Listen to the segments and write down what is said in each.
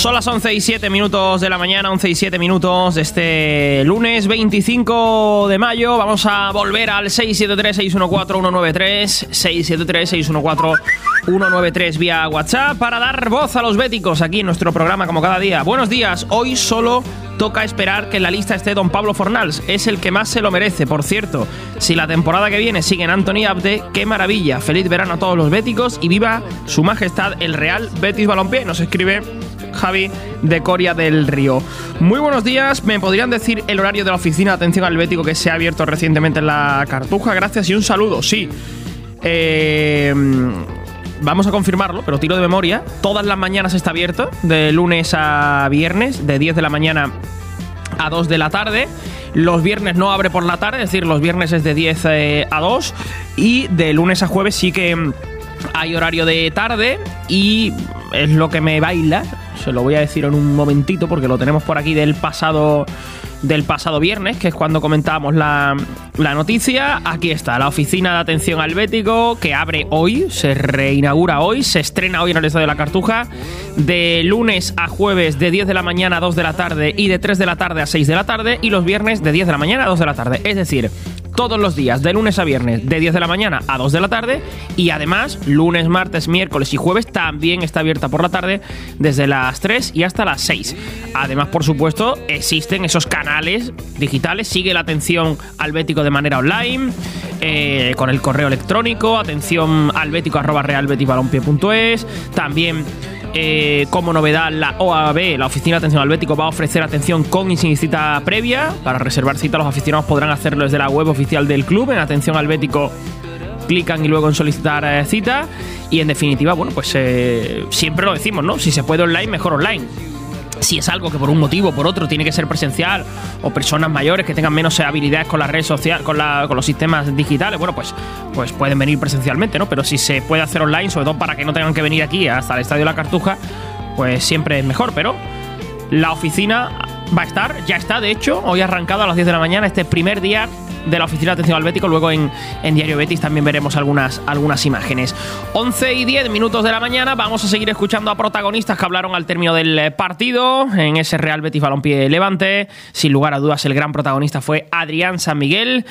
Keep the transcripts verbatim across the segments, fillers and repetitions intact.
Son las once y siete minutos de la mañana, once y siete minutos de este lunes veinticinco de mayo. Vamos a volver al seis siete tres, seis uno cuatro, uno nueve tres, seis siete tres, seis uno cuatro, uno nueve tres vía WhatsApp para dar voz a los béticos aquí en nuestro programa como cada día. Buenos días, hoy solo toca esperar que en la lista esté don Pablo Fornals, es el que más se lo merece. Por cierto, si la temporada que viene sigue en Anthony Abde, qué maravilla. Feliz verano a todos los béticos y viva su majestad el Real Betis Balompié. Nos escribe Javi de Coria del Río. Muy buenos días, ¿me podrían decir el horario de la oficina de atención al bético que se ha abierto recientemente en la Cartuja? Gracias y un saludo. Sí, eh, vamos a confirmarlo, pero tiro de memoria. Todas las mañanas está abierto, de lunes a viernes, de diez de la mañana a dos de la tarde. Los viernes no abre por la tarde, es decir, los viernes es de diez eh, a dos. Y de lunes a jueves sí que hay horario de tarde y es lo que me baila. Se lo voy a decir en un momentito porque lo tenemos por aquí del pasado del pasado viernes, que es cuando comentábamos la, la noticia. Aquí está, la oficina de atención al bético, que abre hoy, se reinaugura hoy, se estrena hoy en el Estadio de la Cartuja, de lunes a jueves de diez de la mañana a dos de la tarde y de tres de la tarde a seis de la tarde, y los viernes de diez de la mañana a dos de la tarde. Es decir, todos los días, de lunes a viernes, de diez de la mañana a dos de la tarde, y además, lunes, martes, miércoles y jueves también está abierta por la tarde, desde las tres y hasta las seis. Además, por supuesto, existen esos canales digitales, sigue la atención al bético de manera online, eh, con el correo electrónico, atención al bético arroba realbetisbalompié punto es, también... Eh, como novedad, la O A B, la Oficina de Atención al Bético, va a ofrecer atención con y sin cita previa. Para reservar cita, los aficionados podrán hacerlo desde la web oficial del club. En Atención al Bético clican y luego en solicitar eh, cita. Y en definitiva, bueno, pues eh, siempre lo decimos, ¿no? Si se puede online, mejor online. Si es algo que por un motivo o por otro tiene que ser presencial, o personas mayores que tengan menos habilidades con las redes sociales, con, la, con los sistemas digitales, bueno, pues, pues pueden venir presencialmente, ¿no? Pero si se puede hacer online, sobre todo para que no tengan que venir aquí hasta el Estadio de la Cartuja, pues siempre es mejor. Pero la oficina va a estar, ya está, de hecho, hoy ha arrancado a las diez de la mañana este primer día de la oficina de atención al bético. Luego en, en Diario Betis también veremos algunas, algunas imágenes. once y diez minutos de la mañana. Vamos a seguir escuchando a protagonistas que hablaron al término del partido en ese Real Betis Balompié Levante. Sin lugar a dudas, el gran protagonista fue Adrián San Miguel,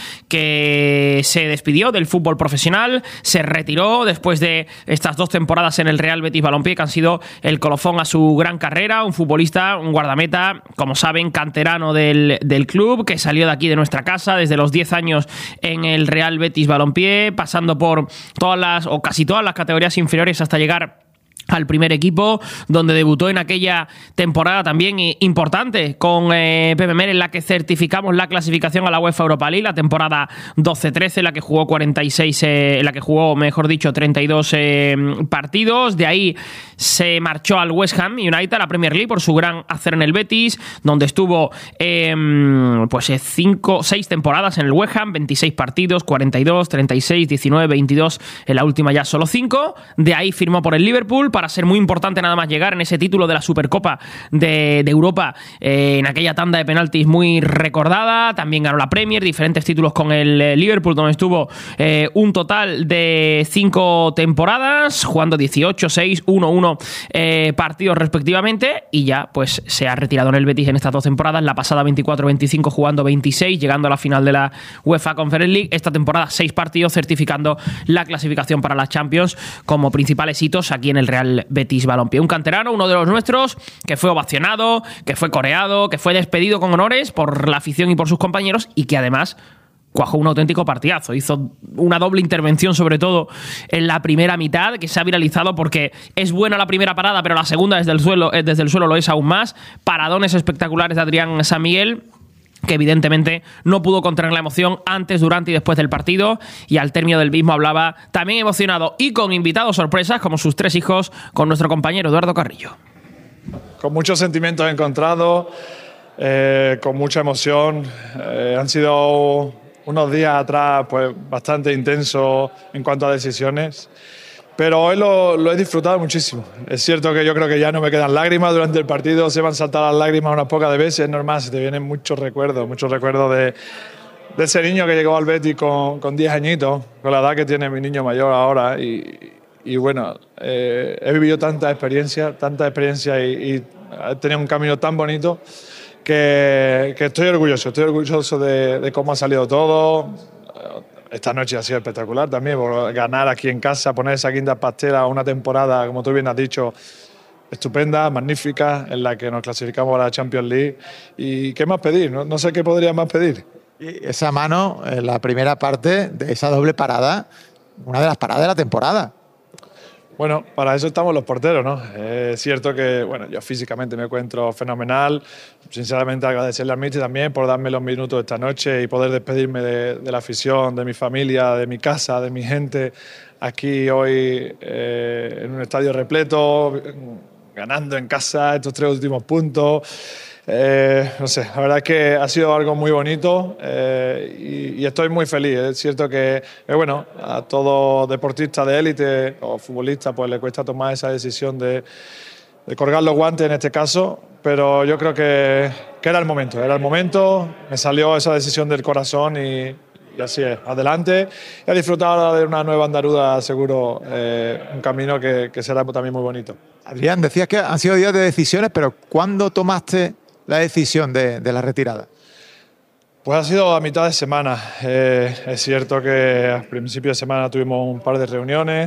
que se despidió del fútbol profesional, se retiró después de estas dos temporadas en el Real Betis Balompié, que han sido el colofón a su gran carrera. Un futbolista, un guardameta, como saben, canterano del, del club, que salió de aquí, de nuestra casa, desde los diez años en el Real Betis Balompié, pasando por todas las, o casi todas las categorías inferiores hasta llegar al primer equipo, donde debutó en aquella temporada también importante con eh, Pepe Mel, en la que certificamos la clasificación a la UEFA Europa League, la temporada doce trece, en la que jugó cuarenta y seis, eh, en la que jugó, mejor dicho, treinta y dos eh, partidos. De ahí se marchó al West Ham United, a la Premier League, por su gran hacer en el Betis, donde estuvo eh, pues cinco, seis temporadas en el West Ham, veintiséis partidos, cuarenta y dos, treinta y seis, diecinueve, veintidós, en la última ya solo cinco. De ahí firmó por el Liverpool, para ser muy importante nada más llegar en ese título de la Supercopa de, de Europa, eh, en aquella tanda de penaltis muy recordada. También ganó la Premier, diferentes títulos con el eh, Liverpool, donde estuvo eh, un total de cinco temporadas, jugando dieciocho, seis, uno, uno eh, partidos respectivamente, y ya pues se ha retirado en el Betis en estas dos temporadas. La pasada veinticuatro veinticinco jugando veintiséis, llegando a la final de la UEFA Conference League. Esta temporada seis partidos, certificando la clasificación para la Champions como principales hitos aquí en el Real Betis Balompié. Un canterano, uno de los nuestros, que fue ovacionado, que fue coreado, que fue despedido con honores por la afición y por sus compañeros, y que además cuajó un auténtico partidazo. Hizo una doble intervención, sobre todo en la primera mitad, que se ha viralizado porque es buena la primera parada, pero la segunda desde el suelo, desde el suelo lo es aún más. Paradones espectaculares de Adrián San Miguel, que evidentemente no pudo contener la emoción antes, durante y después del partido, y al término del mismo hablaba también emocionado y con invitados sorpresas como sus tres hijos, con nuestro compañero Eduardo Carrillo. Con muchos sentimientos encontrados, eh, con mucha emoción. Eh, han sido unos días atrás pues bastante intensos en cuanto a decisiones, pero hoy lo, lo he disfrutado muchísimo. Es cierto que yo creo que ya no me quedan lágrimas durante el partido, se van a saltar las lágrimas unas pocas de veces, es normal, se te vienen muchos recuerdos, muchos recuerdos de, de ese niño que llegó al Betis con, con diez añitos, con la edad que tiene mi niño mayor ahora, y, y bueno, eh, he vivido tanta experiencia, tanta experiencia y, y ha tenido un camino tan bonito que, que estoy orgulloso, estoy orgulloso de, de cómo ha salido todo. Esta noche ha sido espectacular también, por ganar aquí en casa, poner esa quinta pastera, una temporada, como tú bien has dicho, estupenda, magnífica, en la que nos clasificamos a la Champions League. ¿Y qué más pedir? No, no sé qué podría más pedir. Y esa mano, en la primera parte de esa doble parada, una de las paradas de la temporada. Bueno, para eso estamos los porteros, ¿no? Es cierto que, bueno, yo físicamente me encuentro fenomenal. Sinceramente agradecerle al míster también por darme los minutos esta noche y poder despedirme de, de la afición, de mi familia, de mi casa, de mi gente, aquí hoy eh, en un estadio repleto, ganando en casa estos tres últimos puntos. Eh, no sé, la verdad es que ha sido algo muy bonito eh, y, y estoy muy feliz. Es cierto que, eh, bueno, a todo deportista de élite o futbolista pues le cuesta tomar esa decisión de, de colgar los guantes en este caso, pero yo creo que, que era el momento, era el momento, me salió esa decisión del corazón y, y así es, adelante y a disfrutar ahora de una nueva andaruda, seguro, eh, un camino que, que será también muy bonito. Adrián, decías que han sido días de decisiones, pero ¿cuándo tomaste la decisión de, de la retirada? Pues ha sido a mitad de semana. Eh, es cierto que al principio de semana tuvimos un par de reuniones.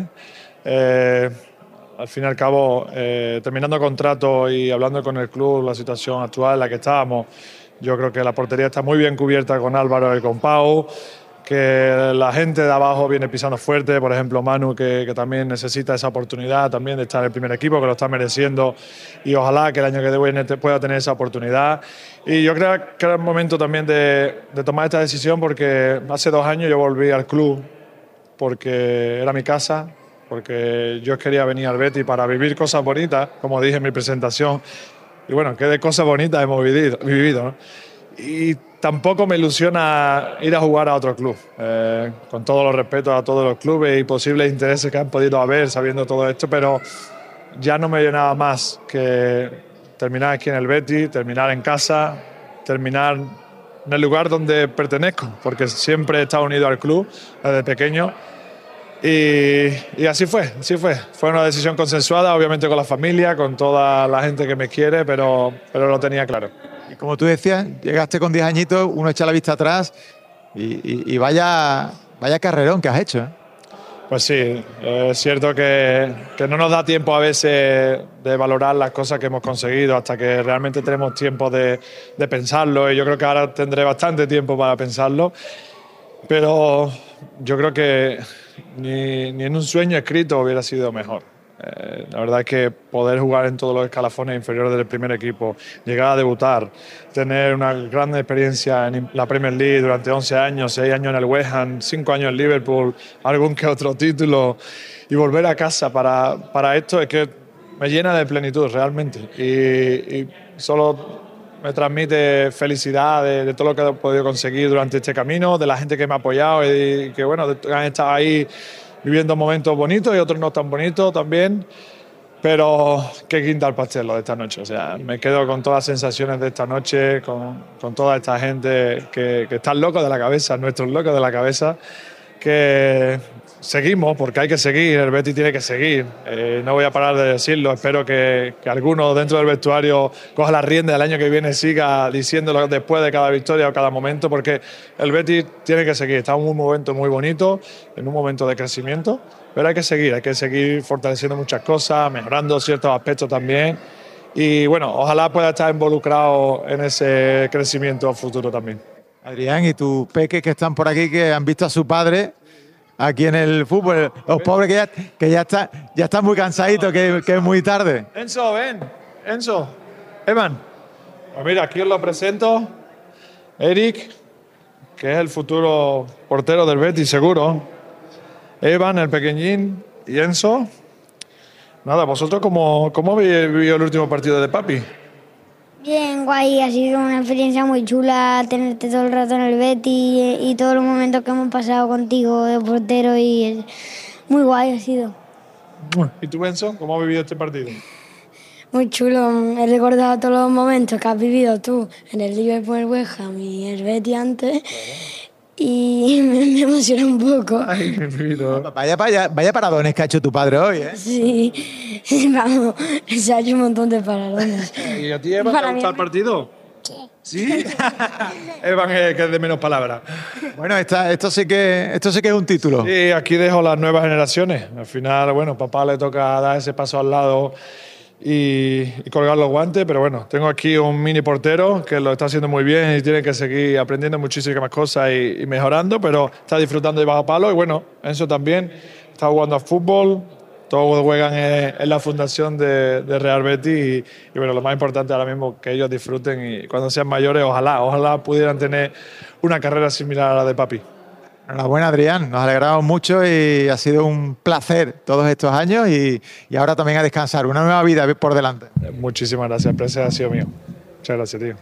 Eh, al fin y al cabo, eh, terminando contrato y hablando con el club, la situación actual en la que estábamos, yo creo que la portería está muy bien cubierta con Álvaro y con Pau, que la gente de abajo viene pisando fuerte, por ejemplo Manu, que, que también necesita esa oportunidad también de estar en el primer equipo, que lo está mereciendo, y ojalá que el año que viene pueda tener esa oportunidad. Y yo creo que era el momento también de, de tomar esta decisión, porque hace dos años yo volví al club porque era mi casa, porque yo quería venir al Betis para vivir cosas bonitas, como dije en mi presentación, y bueno, qué de cosas bonitas hemos vivido, vivido, ¿no? Y tampoco me ilusiona ir a jugar a otro club, eh, con todos los respetos a todos los clubes y posibles intereses que han podido haber sabiendo todo esto, pero ya no me llenaba más que terminar aquí en el Betis, terminar en casa, terminar en el lugar donde pertenezco, porque siempre he estado unido al club desde pequeño. Y, y así fue, así fue. Fue una decisión consensuada, obviamente con la familia, con toda la gente que me quiere, pero, pero lo tenía claro. Y como tú decías, llegaste con diez añitos, uno echa la vista atrás y, y, y vaya, vaya carrerón que has hecho, ¿eh? Pues sí, es cierto que, que no nos da tiempo a veces de valorar las cosas que hemos conseguido hasta que realmente tenemos tiempo de, de pensarlo, y yo creo que ahora tendré bastante tiempo para pensarlo, pero yo creo que ni, ni en un sueño escrito hubiera sido mejor. Eh, la verdad es que poder jugar en todos los escalafones inferiores del primer equipo, llegar a debutar, tener una gran experiencia en la Premier League durante once años, seis años en el West Ham, cinco años en Liverpool, algún que otro título, y volver a casa para, para esto es que me llena de plenitud realmente, y, y solo me transmite felicidad de, de todo lo que he podido conseguir durante este camino, de la gente que me ha apoyado y que bueno, han estado ahí viviendo momentos bonitos y otros no tan bonitos también, pero qué quinta al pastel lo de esta noche. O sea, me quedo con todas las sensaciones de esta noche, con, con toda esta gente que, que están locos de la cabeza, nuestros locos de la cabeza, que seguimos, porque hay que seguir, el Betis tiene que seguir. Eh, no voy a parar de decirlo, espero que, que alguno dentro del vestuario coja la rienda del año que viene, siga diciéndolo después de cada victoria o cada momento, porque el Betis tiene que seguir. Está en un momento muy bonito, en un momento de crecimiento, pero hay que seguir, hay que seguir fortaleciendo muchas cosas, mejorando ciertos aspectos también, y bueno, ojalá pueda estar involucrado en ese crecimiento futuro también. Adrián, y tus peques que están por aquí, que han visto a su padre aquí en el fútbol, los pobres que ya, que ya, está, ya están muy cansaditos, que, que es muy tarde. Enzo, ven, Enzo, Evan. Pues mira, aquí os lo presento, Eric, que es el futuro portero del Betis, seguro. Evan, el pequeñín, y Enzo. Nada, ¿vosotros cómo, cómo habéis vivido el último partido de Papi? Bien, guay, ha sido una experiencia muy chula tenerte todo el rato en el Betis y, y todos los momentos que hemos pasado contigo de portero, y es muy guay ha sido. ¿Y tú, Enzo, cómo has vivido este partido? Muy chulo, he recordado todos los momentos que has vivido tú en el Liverpool, el West Ham y el Betis antes. Claro. y me, me emociona un poco. Ay, mi vida. Vaya, vaya, vaya paradones que ha hecho tu padre hoy, ¿eh? Sí, vamos, se ha hecho un montón de paradones. ¿Y a ti, Evan, te Para ha mí- gustado el partido? ¿Sí? Evan es que es de menos palabras. Bueno, esta, esto, sí que, esto sí que es un título. Sí, aquí dejo las nuevas generaciones. Al final, bueno, papá le toca dar ese paso al lado y, y colgar los guantes, pero bueno, tengo aquí un mini portero que lo está haciendo muy bien y tiene que seguir aprendiendo muchísimas cosas y, y mejorando, pero está disfrutando de bajo palo y bueno, Enzo también está jugando a fútbol. Todos juegan en, en la fundación de, de Real Betis y, y bueno, lo más importante ahora mismo que ellos disfruten y cuando sean mayores, ojalá, ojalá pudieran tener una carrera similar a la de papi. Enhorabuena, Adrián. Nos alegramos mucho y ha sido un placer todos estos años y, y ahora también a descansar. Una nueva vida por delante. Muchísimas gracias, el placer ha sido mío. Muchas gracias, tío.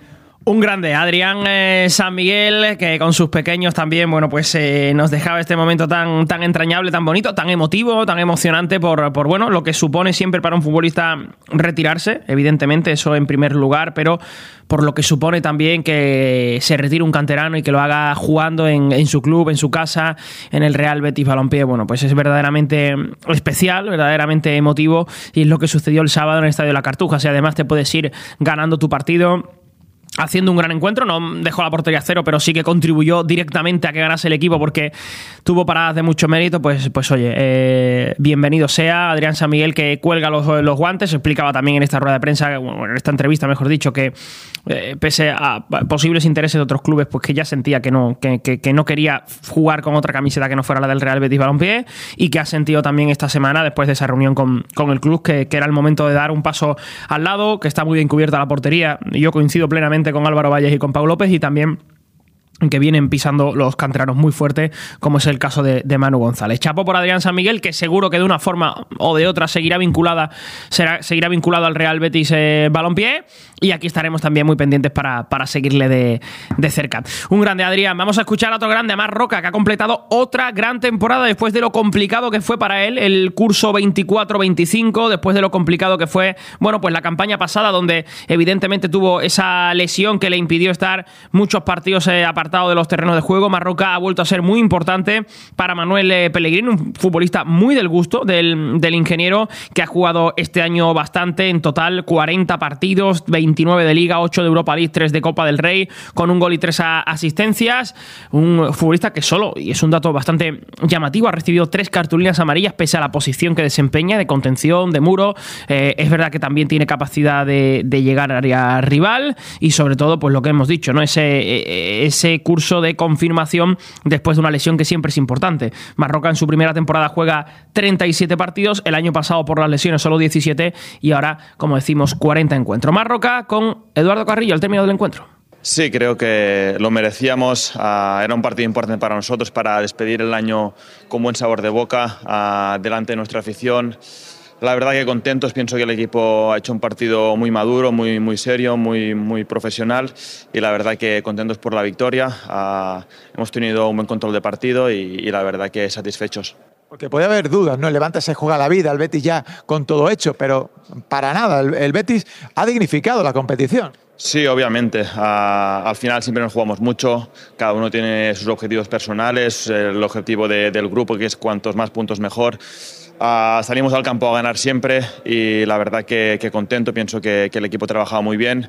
Un grande, Adrián eh, San Miguel, que con sus pequeños también, bueno, pues eh, nos dejaba este momento tan, tan entrañable, tan bonito, tan emotivo, tan emocionante por, por, bueno, lo que supone siempre para un futbolista retirarse, evidentemente, eso en primer lugar, pero por lo que supone también que se retire un canterano y que lo haga jugando en, en su club, en su casa, en el Real Betis Balompié. Bueno, pues es verdaderamente especial, verdaderamente emotivo, y es lo que sucedió el sábado en el Estadio de la Cartuja. Si además te puedes ir ganando tu partido, haciendo un gran encuentro, no dejó la portería a cero, pero sí que contribuyó directamente a que ganase el equipo porque tuvo paradas de mucho mérito, pues, pues oye, eh, bienvenido sea Adrián San Miguel, que cuelga los, los guantes. Explicaba también en esta rueda de prensa, bueno, en esta entrevista mejor dicho, que eh, pese a posibles intereses de otros clubes, pues que ya sentía que no, que, que, que no quería jugar con otra camiseta que no fuera la del Real Betis Balompié, y que ha sentido también esta semana, después de esa reunión con, con el club, que, que era el momento de dar un paso al lado, que está muy bien cubierta la portería. Yo coincido plenamente con Álvaro Valles y con Pau López, y también que vienen pisando los canteranos muy fuerte, como es el caso de, de Manu González. Chapo por Adrián San Miguel, que seguro que de una forma o de otra seguirá vinculada será, seguirá vinculado al Real Betis eh, Balompié, y aquí estaremos también muy pendientes para, para seguirle de, de cerca. Un grande, Adrián. Vamos a escuchar a otro grande, a Marc Roca, que ha completado otra gran temporada después de lo complicado que fue para él el curso veinticuatro veinticinco, después de lo complicado que fue, bueno, pues la campaña pasada, donde evidentemente tuvo esa lesión que le impidió estar muchos partidos eh, apartados de los terrenos de juego. Marc Roca ha vuelto a ser muy importante para Manuel Pellegrini, un futbolista muy del gusto del, del ingeniero, que ha jugado este año bastante, en total cuarenta partidos, veintinueve de Liga, ocho de Europa League, tres de Copa del Rey, con un gol y tres asistencias. Un futbolista que solo, y es un dato bastante llamativo, ha recibido tres cartulinas amarillas pese a la posición que desempeña de contención, de muro. Eh, es verdad que también tiene capacidad de, de llegar al área rival, y sobre todo, pues lo que hemos dicho, ¿no? Ese, ese curso de confirmación después de una lesión que siempre es importante. Marc Roca en su primera temporada juega treinta y siete partidos, el año pasado por las lesiones solo diecisiete, y ahora, como decimos, cuarenta encuentros. Marc Roca con Eduardo Carrillo al término del encuentro. Sí, creo que lo merecíamos. Uh, era un partido importante para nosotros, para despedir el año con buen sabor de boca, uh, delante de nuestra afición. La verdad que contentos, pienso que el equipo ha hecho un partido muy maduro, muy, muy serio, muy, muy profesional, y la verdad que contentos por la victoria. Uh, hemos tenido un buen control de partido y, y la verdad que satisfechos. Porque puede haber dudas, ¿no? El Levante se juega la vida, el Betis ya con todo hecho, pero para nada, el, el Betis ha dignificado la competición. Sí, obviamente. Uh, al final siempre nos jugamos mucho, cada uno tiene sus objetivos personales, el objetivo de, del grupo, que es cuantos más puntos mejor. Uh, salimos al campo a ganar siempre y la verdad que, que contento, pienso que, que el equipo ha trabajado muy bien.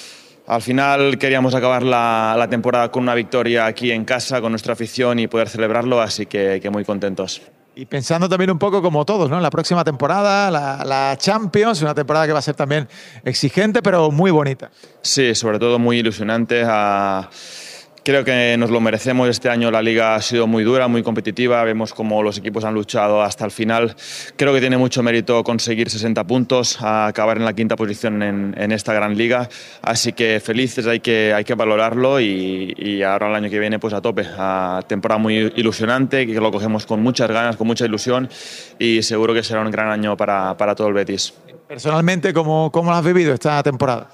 Al final queríamos acabar la, la temporada con una victoria aquí en casa, con nuestra afición, y poder celebrarlo, así que, que muy contentos. Y pensando también un poco como todos, ¿no? En la próxima temporada, la, la Champions, una temporada que va a ser también exigente, pero muy bonita. Sí, sobre todo muy ilusionante. Uh, Creo que nos lo merecemos. Este año la Liga ha sido muy dura, muy competitiva. Vemos cómo los equipos han luchado hasta el final. Creo que tiene mucho mérito conseguir sesenta puntos, a acabar en la quinta posición en, en esta gran Liga. Así que felices, hay que, hay que valorarlo, y, y ahora el año que viene pues a tope. A temporada muy ilusionante, que lo cogemos con muchas ganas, con mucha ilusión, y seguro que será un gran año para, para todo el Betis. Personalmente, ¿cómo, cómo lo has vivido esta temporada?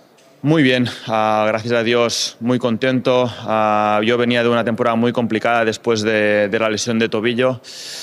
Muy bien, uh, gracias a Dios, muy contento. Uh, yo venía de una temporada muy complicada después de, de la lesión de tobillo.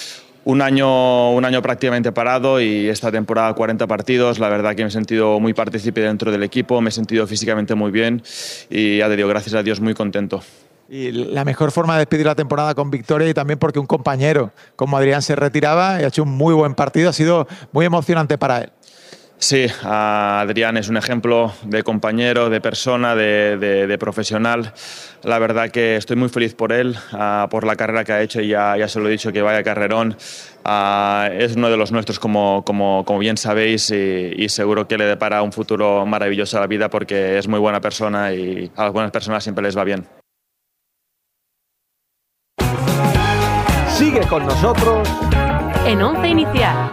Un año, un año prácticamente parado, y esta temporada cuarenta partidos. La verdad que me he sentido muy partícipe dentro del equipo, me he sentido físicamente muy bien, y ya te digo, gracias a Dios, muy contento. Y la mejor forma de despedir la temporada con victoria, y también porque un compañero como Adrián se retiraba y ha hecho un muy buen partido, ha sido muy emocionante para él. Sí, Adrián es un ejemplo de compañero, de persona, de, de, de profesional. La verdad que estoy muy feliz por él, uh, por la carrera que ha hecho, y ya, ya se lo he dicho, que vaya carrerón. Uh, es uno de los nuestros, como, como, como bien sabéis, y, y seguro que le depara un futuro maravilloso a la vida, porque es muy buena persona y a las buenas personas siempre les va bien. Sigue con nosotros en Once Inicial.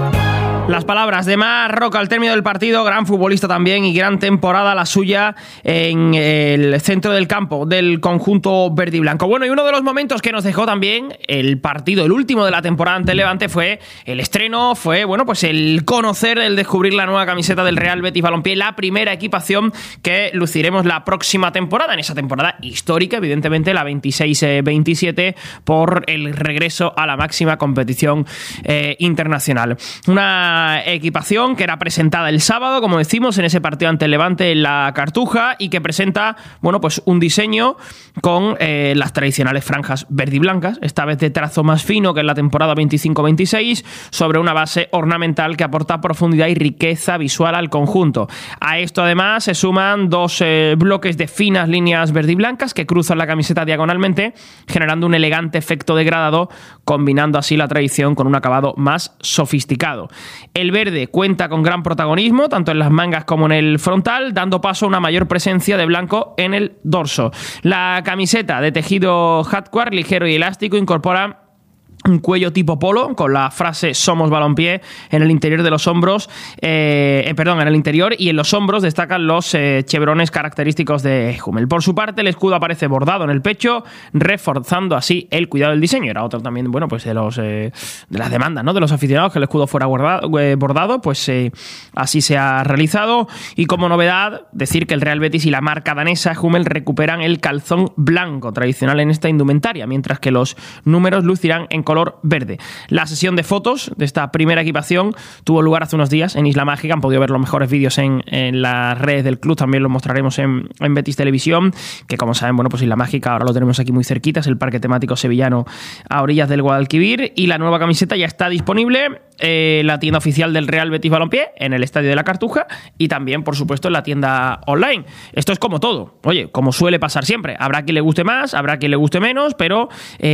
Las palabras de Marc Roca al término del partido, gran futbolista también y gran temporada la suya en el centro del campo del conjunto verde y blanco. Bueno, y uno de los momentos que nos dejó también el partido, el último de la temporada ante el Levante, fue el estreno, fue bueno pues el conocer, el descubrir la nueva camiseta del Real Betis Balompié, la primera equipación que luciremos la próxima temporada, en esa temporada histórica, evidentemente la veintiséis veintisiete, por el regreso a la máxima competición eh, internacional. Una equipación que era presentada el sábado, como decimos, en ese partido ante el Levante en la Cartuja, y que presenta, bueno, pues un diseño con eh, las tradicionales franjas verde y blancas, esta vez de trazo más fino que en la temporada veinticinco veintiséis, sobre una base ornamental que aporta profundidad y riqueza visual al conjunto. A esto además se suman dos eh, bloques de finas líneas verde y blancas que cruzan la camiseta diagonalmente, generando un elegante efecto degradado, combinando así la tradición con un acabado más sofisticado. El verde cuenta con gran protagonismo, tanto en las mangas como en el frontal, dando paso a una mayor presencia de blanco en el dorso. La camiseta de tejido hardware ligero y elástico incorpora un cuello tipo polo con la frase "Somos Balompié" en el interior de los hombros, eh, eh, perdón, en el interior y en los hombros destacan los eh, chevrones característicos de Hummel. Por su parte, el escudo aparece bordado en el pecho, reforzando así el cuidado del diseño. Era otro también, bueno, pues de los eh, de las demandas, ¿no?, de los aficionados, que el escudo fuera bordado, eh, bordado pues eh, así se ha realizado. Y como novedad, decir que el Real Betis y la marca danesa Hummel recuperan el calzón blanco tradicional en esta indumentaria, mientras que los números lucirán en color verde. La sesión de fotos de esta primera equipación tuvo lugar hace unos días en Isla Mágica. Han podido ver los mejores vídeos en, en las redes del club, también los mostraremos en, en Betis Televisión, que como saben, bueno, pues Isla Mágica ahora lo tenemos aquí muy cerquita, es el parque temático sevillano a orillas del Guadalquivir, y la nueva camiseta ya está disponible en la tienda oficial del Real Betis Balompié, en el Estadio de la Cartuja, y también, por supuesto, en la tienda online. Esto es como todo, oye, como suele pasar siempre, habrá quien le guste más, habrá quien le guste menos, pero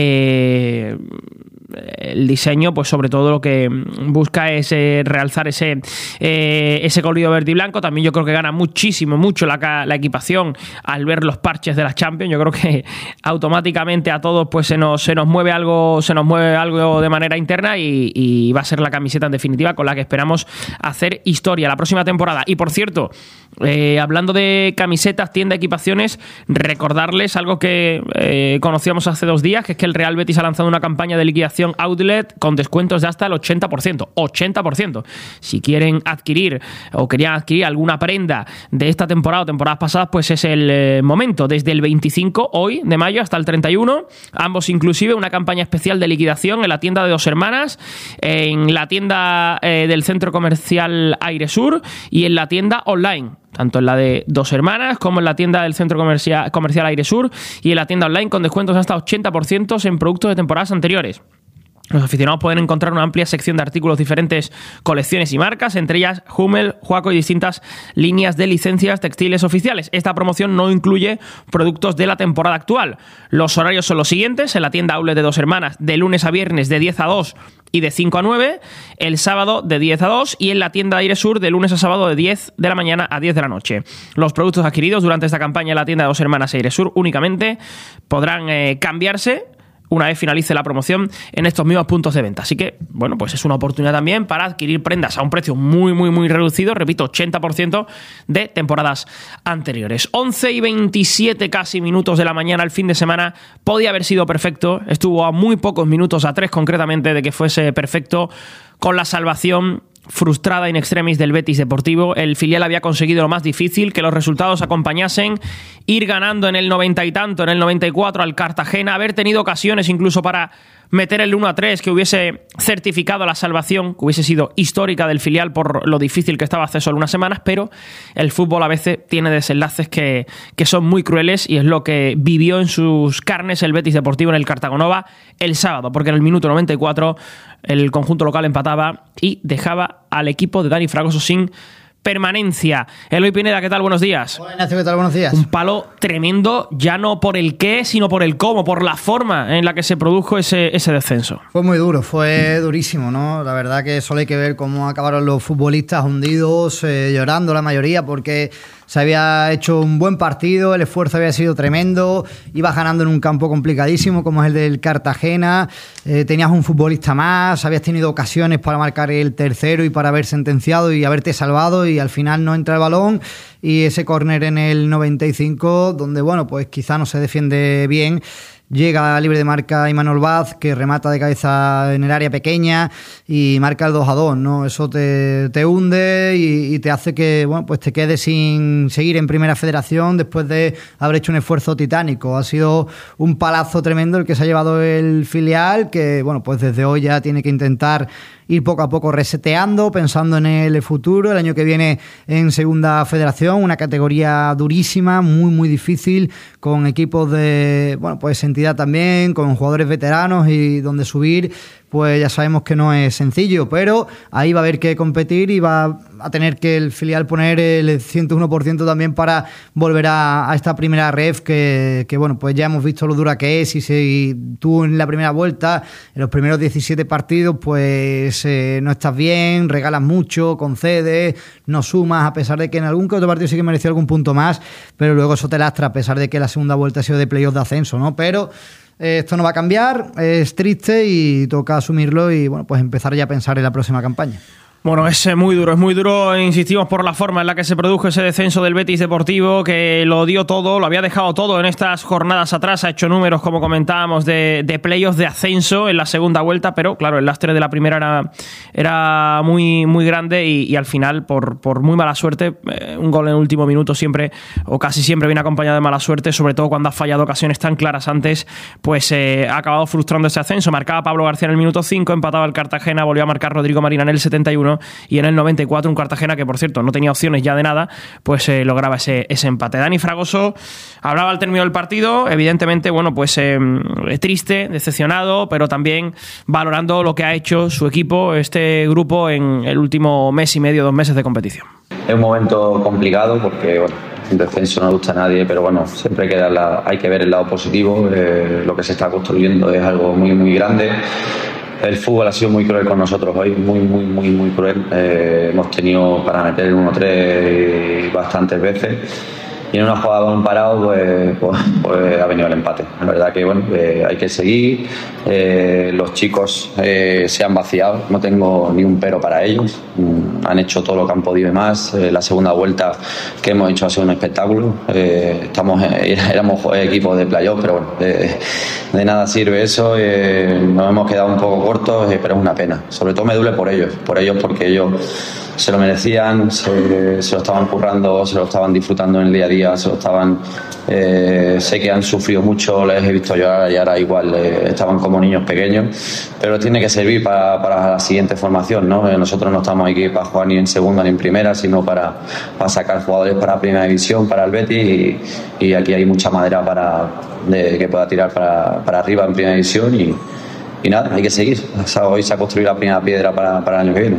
eh, el diseño, pues sobre todo lo que busca es eh, realzar ese eh, ese colorido verde y blanco. También yo creo que gana muchísimo, mucho la, la equipación al ver los parches de las Champions. Yo creo que automáticamente a todos pues se nos, se nos mueve algo, se nos mueve algo de manera interna, y, y va a ser la camiseta en definitiva con la que esperamos hacer historia la próxima temporada. Y por cierto, eh, hablando de camisetas, tienda, equipaciones, recordarles algo que eh, conocíamos hace dos días, que es que el Real Betis ha lanzado una campaña de liquidación outlet con descuentos de hasta el ochenta por ciento. ochenta por ciento. Si quieren adquirir o querían adquirir alguna prenda de esta temporada o temporadas pasadas, pues es el eh, momento. Desde el veinticinco, hoy, de mayo, hasta el treinta y uno, ambos inclusive, una campaña especial de liquidación en la tienda de Dos Hermanas, en la tienda eh, del centro comercial Aire Sur y en la tienda online, tanto en la de Dos Hermanas como en la tienda del centro comercial, comercial Aire Sur, y en la tienda online con descuentos hasta ochenta por ciento en productos de temporadas anteriores. Los aficionados pueden encontrar una amplia sección de artículos, diferentes colecciones y marcas, entre ellas Hummel, Huaco y distintas líneas de licencias textiles oficiales. Esta promoción no incluye productos de la temporada actual. Los horarios son los siguientes: en la tienda outlet de Dos Hermanas de lunes a viernes de diez a dos y de cinco a nueve, el sábado de diez a dos, y en la tienda Aire Sur de lunes a sábado de diez de la mañana a diez de la noche. Los productos adquiridos durante esta campaña en la tienda de Dos Hermanas Aire Sur únicamente podrán eh, cambiarse una vez finalice la promoción en estos mismos puntos de venta. Así que, bueno, pues es una oportunidad también para adquirir prendas a un precio muy, muy, muy reducido. Repito, ochenta por ciento de temporadas anteriores. once y veintisiete casi minutos de la mañana. El fin de semana podía haber sido perfecto. Estuvo a muy pocos minutos, a tres concretamente, de que fuese perfecto, con la salvación frustrada in extremis del Betis Deportivo. El filial había conseguido lo más difícil, que los resultados acompañasen, ir ganando en el noventa y tanto, en el noventa y cuatro al Cartagena, haber tenido ocasiones incluso para meter el uno a tres que hubiese certificado la salvación, que hubiese sido histórica del filial por lo difícil que estaba hace solo unas semanas, pero el fútbol a veces tiene desenlaces que, que son muy crueles y es lo que vivió en sus carnes el Betis Deportivo en el Cartagonova el sábado, porque en el minuto noventa y cuatro el conjunto local empataba y dejaba al equipo de Dani Fragoso sin permanencia. Eloy Pineda, ¿qué tal? Buenos días. Hola Ignacio, ¿qué tal? Buenos días. Un palo tremendo, ya no por el qué, sino por el cómo, por la forma en la que se produjo ese, ese descenso. Fue muy duro, fue durísimo, ¿no? La verdad que solo hay que ver cómo acabaron los futbolistas hundidos, eh, llorando la mayoría, porque se había hecho un buen partido, el esfuerzo había sido tremendo, ibas ganando en un campo complicadísimo como es el del Cartagena, eh, tenías un futbolista más, habías tenido ocasiones para marcar el tercero y para haber sentenciado y haberte salvado, y al final no entra el balón, y ese córner en el noventa y cinco donde, bueno, pues quizá no se defiende bien. Llega libre de marca Imanol Vaz, que remata de cabeza en el área pequeña y marca el dos a dos, ¿no? Eso te, te hunde y, y te hace que, bueno, pues te quedes sin seguir en Primera Federación después de haber hecho un esfuerzo titánico. Ha sido un palazo tremendo el que se ha llevado el filial, que, bueno, pues desde hoy ya tiene que intentar ir poco a poco reseteando, pensando en el futuro, el año que viene en Segunda Federación, una categoría durísima, muy muy difícil, con equipos de, bueno, pues entidad también, con jugadores veteranos, y donde subir, pues ya sabemos que no es sencillo, pero ahí va a haber que competir y va a tener que el filial poner el ciento uno por ciento también para volver a, a esta primera ref que, que, bueno, pues ya hemos visto lo dura que es, y si tú en la primera vuelta, en los primeros diecisiete partidos, pues eh, no estás bien, regalas mucho, concedes, no sumas, a pesar de que en algún que otro partido sí que mereció algún punto más, pero luego eso te lastra, a pesar de que la segunda vuelta ha sido de playoff de ascenso, ¿no? Pero Eh, esto no va a cambiar, es triste y toca asumirlo y, bueno, pues empezar ya a pensar en la próxima campaña. Bueno, es muy duro, es muy duro, insistimos, por la forma en la que se produjo ese descenso del Betis Deportivo, que lo dio todo, lo había dejado todo en estas jornadas atrás, ha hecho números, como comentábamos, de, de playoffs de ascenso en la segunda vuelta, pero claro, el lastre de la primera era, era muy, muy grande y, y al final, por, por muy mala suerte, eh, un gol en el último minuto siempre, o casi siempre, viene acompañado de mala suerte, sobre todo cuando has fallado ocasiones tan claras antes, pues eh, ha acabado frustrando ese ascenso. Marcaba Pablo García en el minuto cinco, empataba el Cartagena, volvió a marcar Rodrigo Marina en el setenta y uno, y en el noventa y cuatro un Cartagena que, por cierto, no tenía opciones ya de nada, pues eh, lograba ese, ese empate. Dani Fragoso hablaba al término del partido, evidentemente, bueno, pues eh, triste, decepcionado, pero también valorando lo que ha hecho su equipo, este grupo, en el último mes y medio, dos meses de competición. Es un momento complicado porque, bueno, un descenso no gusta a nadie, pero bueno, siempre queda la, hay que ver el lado positivo. Eh, lo que se está construyendo es algo muy, muy grande. El fútbol ha sido muy cruel con nosotros hoy, muy, muy, muy, muy cruel. Eh, hemos tenido para meter el uno tres bastantes veces. Y en una jugada con un parado, pues, pues, pues ha venido el empate. La verdad que, bueno, eh, hay que seguir. Eh, los chicos eh, se han vaciado, no tengo ni un pero para ellos. Mm, han hecho todo lo que han podido y más. Eh, la segunda vuelta que hemos hecho ha sido un espectáculo. Eh, estamos, eh, éramos equipos de playoff, pero bueno, eh, de nada sirve eso. Eh, nos hemos quedado un poco cortos, eh, pero es una pena. Sobre todo me duele por ellos, por ellos porque ellos se lo merecían, se, se lo estaban currando, se lo estaban disfrutando en el día a día, se lo estaban, eh, sé que han sufrido mucho, les he visto llorar y ahora igual eh, estaban como niños pequeños, pero tiene que servir para, para la siguiente formación, ¿no? Eh, nosotros no estamos aquí para jugar ni en segunda ni en primera, sino para, para sacar jugadores para primera división, para el Betis, y, y aquí hay mucha madera para de, que pueda tirar para, para arriba en primera división, y, y nada, hay que seguir. O sea, hoy se ha construido la primera piedra para, para el año que viene.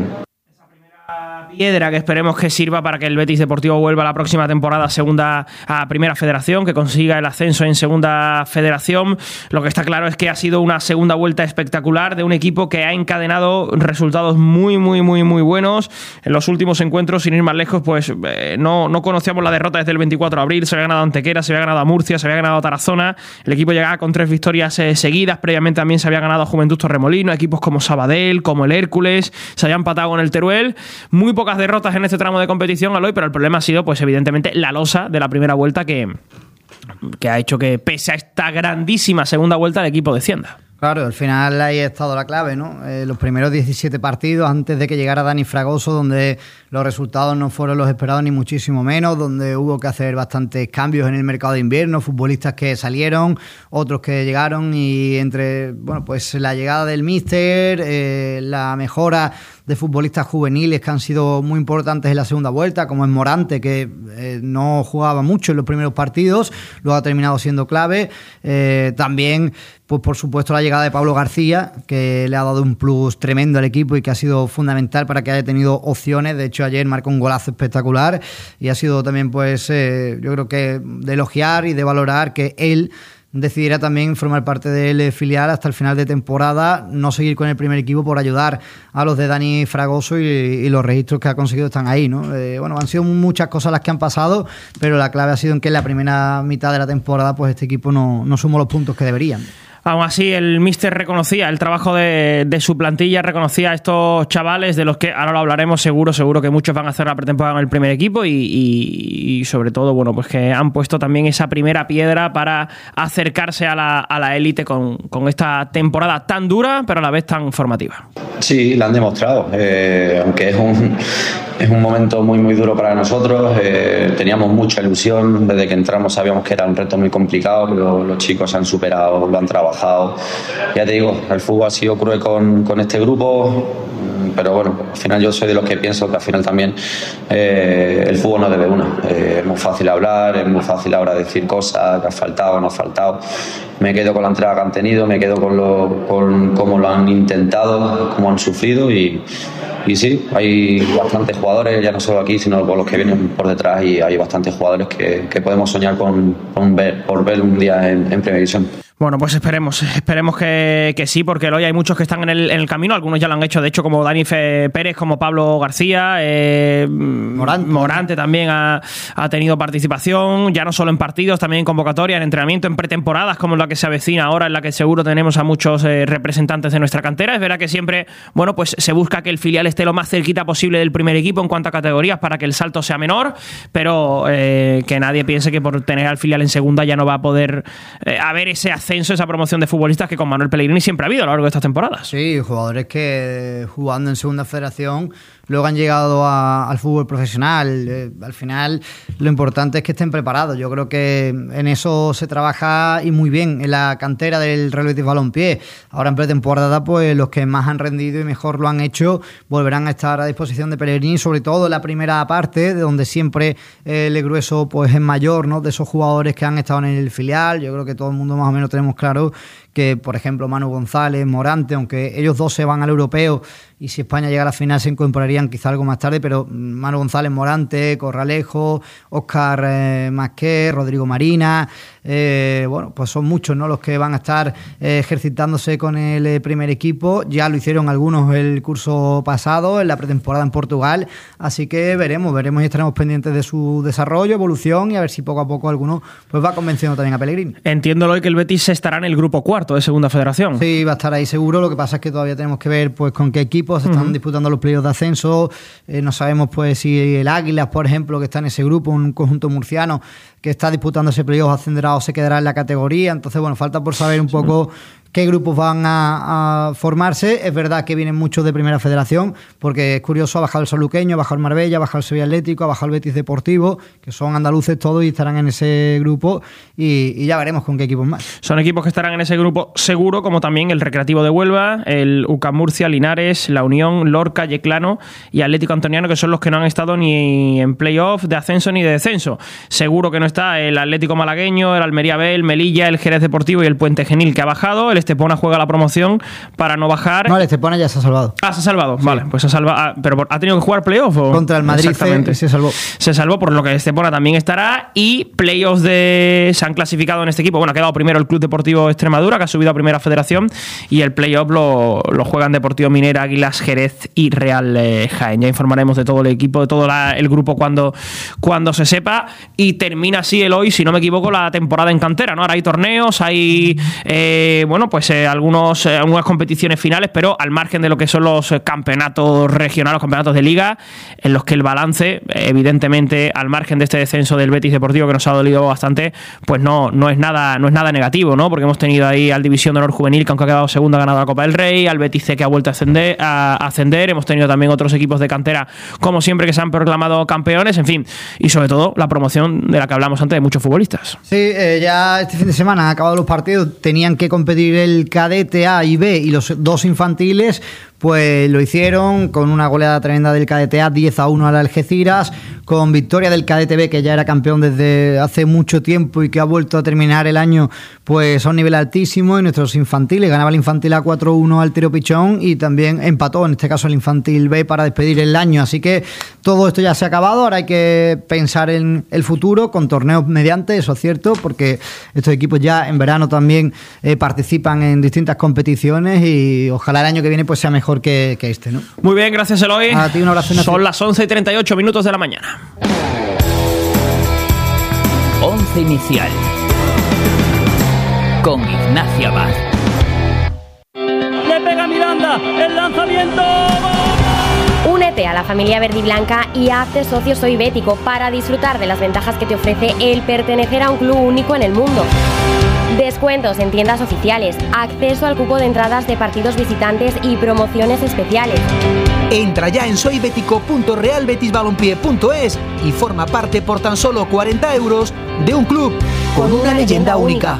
Piedra que esperemos que sirva para que el Betis Deportivo vuelva la próxima temporada a segunda, a Primera Federación, que consiga el ascenso en Segunda Federación. Lo que está claro es que ha sido una segunda vuelta espectacular de un equipo que ha encadenado resultados muy, muy, muy, muy buenos. En los últimos encuentros, sin ir más lejos, pues eh, no, no conocíamos la derrota desde el veinticuatro de abril. Se había ganado a Antequera, se había ganado a Murcia, se había ganado a Tarazona. El equipo llegaba con tres victorias eh, seguidas. Previamente también se había ganado a Juventud Torremolino, equipos como Sabadell, como el Hércules. Se había empatado con el Teruel. Muy pocas derrotas en este tramo de competición, Aloy, pero el problema ha sido, pues evidentemente, la losa de la primera vuelta que, que ha hecho que, pese a esta grandísima segunda vuelta, el equipo descienda. Claro, al final ahí ha estado la clave, ¿no? Eh, los primeros diecisiete partidos antes de que llegara Dani Fragoso, donde los resultados no fueron los esperados ni muchísimo menos, donde hubo que hacer bastantes cambios en el mercado de invierno, futbolistas que salieron, otros que llegaron, y entre, bueno, pues la llegada del míster, eh, la mejora de futbolistas juveniles que han sido muy importantes en la segunda vuelta, como es Morante, que eh, no jugaba mucho en los primeros partidos, luego ha terminado siendo clave. Eh, también, pues por supuesto, la llegada de Pablo García, que le ha dado un plus tremendo al equipo y que ha sido fundamental para que haya tenido opciones. De hecho, ayer marcó un golazo espectacular y ha sido también, pues, eh, yo creo que de elogiar y de valorar que él decidirá también formar parte del filial hasta el final de temporada, no seguir con el primer equipo por ayudar a los de Dani Fragoso, y, y los registros que ha conseguido están ahí, ¿no? Eh, bueno, han sido muchas cosas las que han pasado, pero la clave ha sido en que en la primera mitad de la temporada pues este equipo no, no sumó los puntos que deberían. Aún así, el míster reconocía el trabajo de, de su plantilla, reconocía a estos chavales, de los que ahora lo hablaremos, seguro, seguro que muchos van a hacer la pretemporada en el primer equipo, y, y, y sobre todo, bueno, pues que han puesto también esa primera piedra para acercarse a la, a la élite con, con esta temporada tan dura, pero a la vez tan formativa. Sí, la han demostrado, eh, aunque es un, es un momento muy muy duro para nosotros. Eh, teníamos mucha ilusión, desde que entramos sabíamos que era un reto muy complicado, pero los chicos han superado, lo han trabajado. Ya te digo, el fútbol ha sido cruel con, con este grupo, pero bueno, al final yo soy de los que pienso que al final también eh, el fútbol no debe una. Eh, es muy fácil hablar, es muy fácil ahora decir cosas, que ha faltado, no ha faltado. Me quedo con la entrega que han tenido, me quedo con, lo, con cómo lo han intentado, cómo han sufrido, y, y sí, hay bastantes jugadores, ya no solo aquí, sino por los que vienen por detrás, y hay bastantes jugadores que, que podemos soñar con, con ver, por ver un día en, en Primera División. Bueno, pues esperemos, esperemos que, que sí, porque hoy hay muchos que están en el, en el camino, algunos ya lo han hecho, de hecho, como Dani Fe Pérez, como Pablo García, eh, Morante, Morante también ha, ha tenido participación, ya no solo en partidos, también en convocatoria, en entrenamiento, en pretemporadas, como la que se avecina ahora, en la que seguro tenemos a muchos eh, representantes de nuestra cantera. Es verdad que siempre, bueno, pues se busca que el filial esté lo más cerquita posible del primer equipo en cuanto a categorías, para que el salto sea menor, pero eh, que nadie piense que por tener al filial en segunda ya no va a poder eh, haber ese ascenso, esa promoción de futbolistas que con Manuel Pellegrini siempre ha habido a lo largo de estas temporadas. Sí, jugadores que jugando en segunda federación luego han llegado a, al fútbol profesional. Eh, al final lo importante es que estén preparados. Yo creo que en eso se trabaja, y muy bien, en la cantera del Real Betis Balompié. Ahora en pretemporada, pues los que más han rendido y mejor lo han hecho volverán a estar a disposición de Pellegrini, sobre todo en la primera parte, de donde siempre eh, el grueso pues es mayor, ¿no?, de esos jugadores que han estado en el filial. Yo creo que todo el mundo más o menos tenemos claro que, por ejemplo, Manu González, Morante, aunque ellos dos se van al europeo y si España llega a la final se incorporarían quizá algo más tarde, pero Manu González, Morante, Corralejo, Óscar eh, Masqué, Rodrigo Marina, eh, bueno, pues son muchos, ¿no?, los que van a estar eh, ejercitándose con el eh, primer equipo. Ya lo hicieron algunos el curso pasado, en la pretemporada en Portugal, así que veremos, veremos y estaremos pendientes de su desarrollo, evolución, y a ver si poco a poco alguno pues va convenciendo también a Pellegrini. Entiendo hoy que el Betis estará en el grupo cuarto de Segunda Federación. Sí, va a estar ahí seguro. Lo que pasa es que todavía tenemos que ver pues con qué equipos se están uh-huh. disputando los playoffs de ascenso. Eh, no sabemos pues si el Águilas, por ejemplo, que está en ese grupo, un conjunto murciano que está disputando ese playoff, ascenderá o se quedará en la categoría. Entonces, bueno, falta por saber un poco qué grupos van a, a formarse. Es verdad que vienen muchos de Primera Federación, porque es curioso, ha bajado el Sanluqueño, ha bajado el Marbella, ha bajado el Sevilla Atlético, ha bajado el Betis Deportivo, que son andaluces todos y estarán en ese grupo, y, y ya veremos con qué equipos más. Son equipos que estarán en ese grupo seguro, como también el Recreativo de Huelva, el U C A M Murcia, Linares, La Unión, Lorca, Yeclano y Atlético Antoniano, que son los que no han estado ni en playoff de ascenso ni de descenso. Seguro que no está el Atlético Malagueño, el Almería B, el Melilla, el Jerez Deportivo y el Puente Genil, que ha bajado. El Estepona juega la promoción para no bajar. No, el Estepona ya se ha salvado. Ah, se ha salvado. Sí. Vale, pues se ha salvado. Ah, pero ¿ha tenido que jugar playoff? ¿O? Contra el Madrid. Exactamente. Se salvó. Se salvó, por lo que el Estepona también estará. Y playoffs de... se han clasificado en este equipo. Bueno, ha quedado primero el Club Deportivo Extremadura, que ha subido a Primera Federación. Y el playoff lo, lo juegan Deportivo Minera, Águilas, Jerez y Real eh, Jaén. Ya informaremos de todo el equipo, de todo la, el grupo cuando, cuando se sepa. Y termina así el hoy, si no me equivoco, la temporada en cantera, ¿no? Ahora hay torneos, hay... Eh, bueno, pues pues eh, algunos, eh, algunas competiciones finales, pero al margen de lo que son los campeonatos regionales, los campeonatos de liga, en los que el balance, evidentemente, al margen de este descenso del Betis Deportivo que nos ha dolido bastante, pues no, no es nada, no es nada negativo, ¿no? Porque hemos tenido ahí al División de Honor Juvenil, que aunque ha quedado segundo, ha ganado la Copa del Rey, al Betis C, que ha vuelto a ascender, a ascender, hemos tenido también otros equipos de cantera, como siempre, que se han proclamado campeones, en fin, y sobre todo la promoción de la que hablamos antes de muchos futbolistas. Sí, eh, ya este fin de semana han acabado los partidos, tenían que competir el cadete A y B y los dos infantiles, pues lo hicieron con una goleada tremenda del cadete A, diez a uno al Algeciras, con victoria del cadete B, que ya era campeón desde hace mucho tiempo y que ha vuelto a terminar el año pues a un nivel altísimo, y nuestros infantiles, ganaba el infantil A cuatro uno al Tiro Pichón y también empató en este caso el infantil B para despedir el año, así que todo esto ya se ha acabado, ahora hay que pensar en el futuro con torneos mediante, eso es cierto, porque estos equipos ya en verano también eh, participan en distintas competiciones y ojalá el año que viene pues sea mejor que, que este, ¿no? Muy bien, gracias Eloy. A ti un abrazo. Son las once y treinta y ocho minutos de la mañana. Once inicial con Ignacio Abad. Le pega Miranda, el lanzamiento. Únete a la familia verde y blanca y hazte socio Soy Bético para disfrutar de las ventajas que te ofrece el pertenecer a un club único en el mundo. Descuentos en tiendas oficiales, acceso al cupo de entradas de partidos visitantes y promociones especiales. Entra ya en soy bético punto real betis balompié punto es y forma parte por tan solo cuarenta euros de un club con una leyenda única.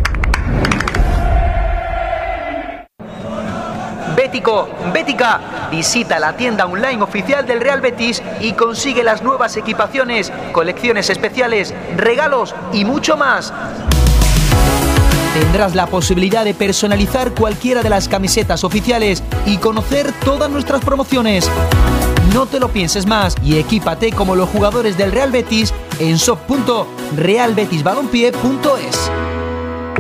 Bético, Bética, visita la tienda online oficial del Real Betis y consigue las nuevas equipaciones, colecciones especiales, regalos y mucho más. Tendrás la posibilidad de personalizar cualquiera de las camisetas oficiales y conocer todas nuestras promociones. No te lo pienses más y equípate como los jugadores del Real Betis en shop punto real betis balompié punto es.